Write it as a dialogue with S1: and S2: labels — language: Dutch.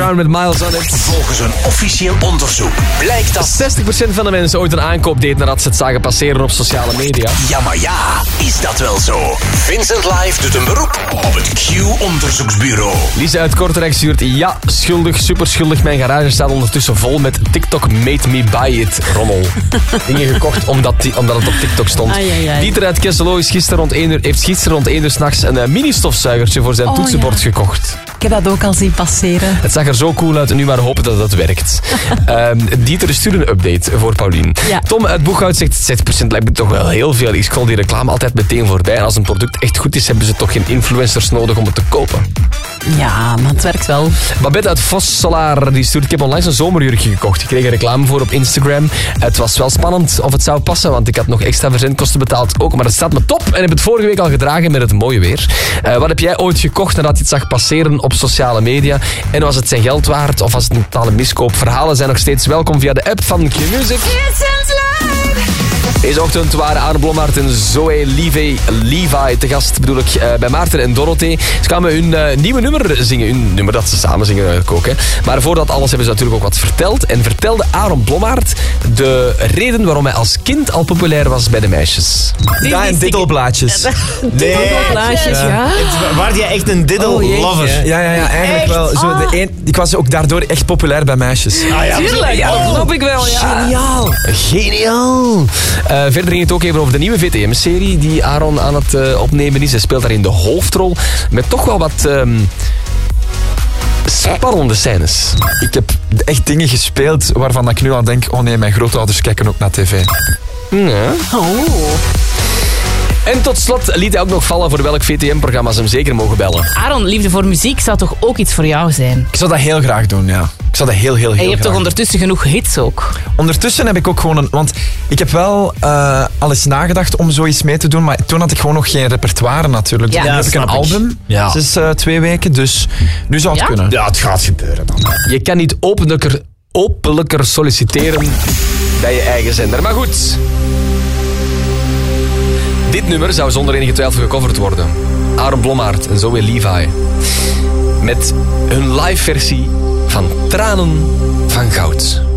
S1: Brown met Miles on It.
S2: Volgens een officieel onderzoek blijkt dat
S1: 60% van de mensen ooit een aankoop deed nadat ze het zagen passeren op sociale media.
S2: Ja, maar ja, is dat wel zo? Vincent Live doet een beroep op het Q-onderzoeksbureau.
S1: Lisa uit Kortrijk stuurt: ja, schuldig, super schuldig. Mijn garage staat ondertussen vol met TikTok made me buy it rommel. Dingen gekocht omdat het op TikTok stond. Dieter uit Kesselo heeft gisteren rond 1 uur s'nachts een mini-stofzuigertje voor zijn toetsenbord gekocht.
S3: Ik heb dat ook al zien passeren.
S1: Het zag er zo cool uit, nu maar hopen dat het werkt. Dieter stuurt een update voor Paulien.
S3: Ja.
S1: Tom uit Boeghout zegt: 60% lijkt me toch wel heel veel. Ik scroll die reclame altijd meteen voorbij. En als een product echt goed is, hebben ze toch geen influencers nodig om het te kopen.
S3: Ja, maar het werkt wel.
S1: Babette uit Vosselaar die stuurt: ik heb onlangs een zomerjurkje gekocht. Ik kreeg een reclame voor op Instagram. Het was wel spannend of het zou passen, want ik had nog extra verzendkosten betaald ook. Maar het staat me top en heb het vorige week al gedragen met het mooie weer. Wat heb jij ooit gekocht nadat je het zag passeren op sociale media? En was het zijn geld waard of was het een totale miskoop? Verhalen zijn nog steeds welkom via de app van Q-Music. Deze ochtend waren Aaron Blommaert en Zoe Levi te gast, bedoel ik, bij Maarten en Dorothee. Ze kwamen hun nieuwe nummer zingen, hun nummer dat ze samen zingen ook. Hè. Maar voordat alles hebben ze natuurlijk ook wat verteld. En vertelde Aaron Blommaert de reden waarom hij als kind al populair was bij de meisjes.
S4: Ja, en diddelblaadjes.
S3: Diddelblaadjes, ja.
S4: Waar jij echt een diddle-lover? Ja, eigenlijk echt? Wel. Zo, ik was ook daardoor echt populair bij meisjes.
S3: Tuurlijk, dat snap ik wel, ja.
S1: Geniaal. Verder ging het ook even over de nieuwe VTM-serie die Aaron aan het opnemen is. Hij speelt daarin de hoofdrol met toch wel wat spannende scènes.
S4: Ik heb echt dingen gespeeld waarvan ik nu aan denk, oh nee, mijn grootouders kijken ook naar tv.
S1: Ja. En tot slot liet hij ook nog vallen voor welk VTM-programma ze hem zeker mogen bellen.
S5: Aaron, liefde voor muziek zou toch ook iets voor jou zijn?
S4: Ik zou dat heel graag doen, ja. Ik zou dat heel
S5: En je hebt
S4: graag
S5: toch
S4: doen.
S5: ondertussen genoeg hits ook?
S4: Ondertussen heb ik ook gewoon want ik heb wel al eens nagedacht om zoiets mee te doen, maar toen had ik gewoon nog geen repertoire natuurlijk.
S5: Ja,
S4: Nu heb ik een
S1: snap ik.
S4: album,
S1: Ja.
S4: sinds 2 weken, dus nu zou het
S5: Ja?
S4: kunnen.
S2: Ja, het gaat gebeuren dan.
S1: Je kan niet openlijker solliciteren bij je eigen zender. Maar goed. Dit nummer zou zonder enige twijfel gecoverd worden. Aaron Blommaert en Zoe Levi. Met hun live versie van Tranen van Goud.